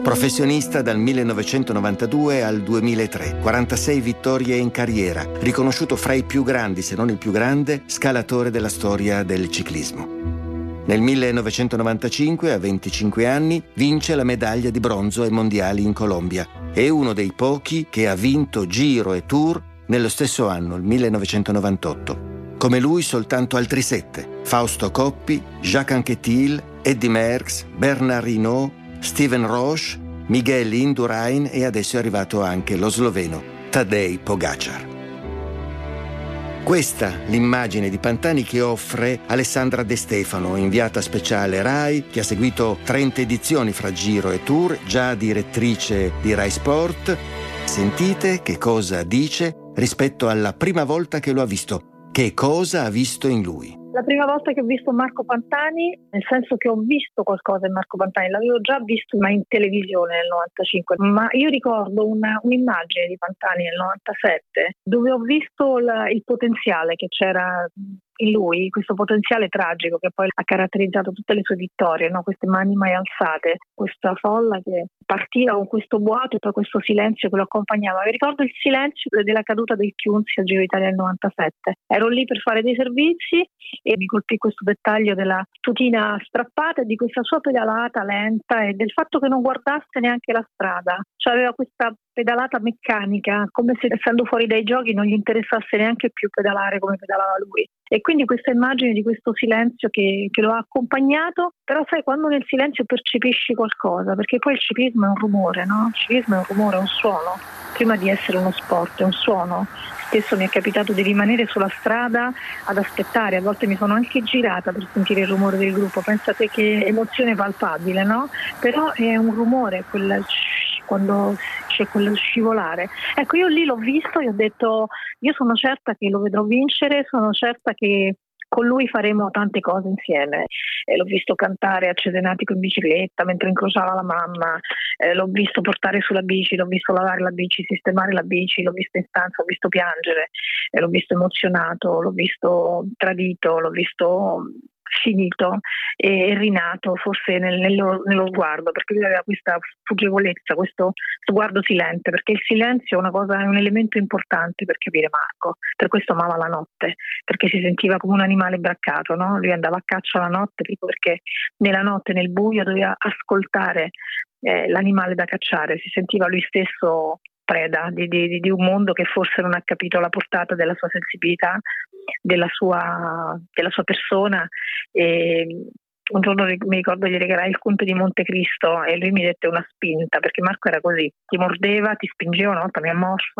Professionista dal 1992 al 2003, 46 vittorie in carriera, riconosciuto fra i più grandi, se non il più grande, scalatore della storia del ciclismo. Nel 1995, a 25 anni, vince la medaglia di bronzo ai mondiali in Colombia. È uno dei pochi che ha vinto Giro e Tour nello stesso anno, il 1998. Come lui soltanto altri 7: Fausto Coppi, Jacques Anquetil, Eddy Merckx, Bernard Hinault, Steven Roche, Miguel Indurain e adesso è arrivato anche lo sloveno Tadej Pogačar. Questa l'immagine di Pantani che offre Alessandra De Stefano, inviata speciale Rai, che ha seguito 30 edizioni fra Giro e Tour, già direttrice di Rai Sport. Sentite che cosa dice rispetto alla prima volta che lo ha visto. Che cosa ha visto in lui? La prima volta che ho visto Marco Pantani, nel senso che ho visto qualcosa in Marco Pantani, l'avevo già visto ma in televisione nel 95, ma io ricordo un'immagine di Pantani nel 97 dove ho visto il potenziale che c'era in lui, questo potenziale tragico che poi ha caratterizzato tutte le sue vittorie, no? Queste mani mai alzate, questa folla che partiva con questo vuoto e poi questo silenzio che lo accompagnava. Mi ricordo il silenzio della caduta del Chiunzi al Giro d'Italia del 97. Ero lì per fare dei servizi e mi colpì questo dettaglio della tutina strappata e di questa sua pedalata lenta e del fatto che non guardasse neanche la strada. Cioè aveva questa pedalata meccanica, come se essendo fuori dai giochi non gli interessasse neanche più pedalare come pedalava lui. E quindi questa immagine di questo silenzio che lo ha accompagnato, però sai, quando nel silenzio percepisci qualcosa, perché poi il ciclismo è un rumore, no? Il ciclismo è un rumore, è un suono, prima di essere uno sport, è un suono. Spesso mi è capitato di rimanere sulla strada ad aspettare, a volte mi sono anche girata per sentire il rumore del gruppo, pensate che emozione palpabile, no? Però è un rumore, quando c'è quello scivolare. Ecco, io lì l'ho visto e ho detto, io sono certa che lo vedrò vincere, sono certa che con lui faremo tante cose insieme. L'ho visto cantare a Cesenatico in bicicletta mentre incrociava la mamma, l'ho visto portare sulla bici, l'ho visto lavare la bici, sistemare la bici, l'ho visto in stanza, l'ho visto piangere, l'ho visto emozionato, l'ho visto tradito, l'ho visto finito e rinato forse nello sguardo, perché lui aveva questa fuggevolezza, questo sguardo silente, perché il silenzio è un elemento importante per capire Marco. Per questo amava la notte, perché si sentiva come un animale braccato, no? Lui andava a caccia la notte proprio perché nella notte, nel buio, doveva ascoltare l'animale da cacciare, si sentiva lui stesso preda di un mondo che forse non ha capito la portata della sua sensibilità, della sua persona. E un giorno mi ricordo gli regalai il Conte di Montecristo e lui mi dette una spinta, perché Marco era così, ti mordeva, ti spingeva, una volta mi ha morso